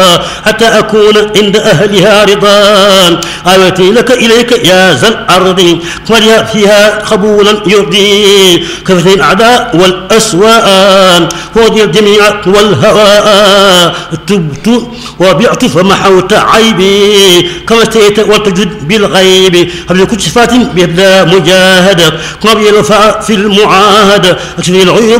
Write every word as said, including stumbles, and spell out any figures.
حتى أكون عند أهلها رضا. آيتي لك إليك يا ذا الأرض ولي فيها قبولا يرضي كفتي الأعداء والأسواء فوضي الجميع والهواء تبت وبعت فمحوت عيبي كما استيت وتجد بالغيب قبل كل صفات بلا مجاهدة قبل الوفاء في المعاهدة أكشف العيوب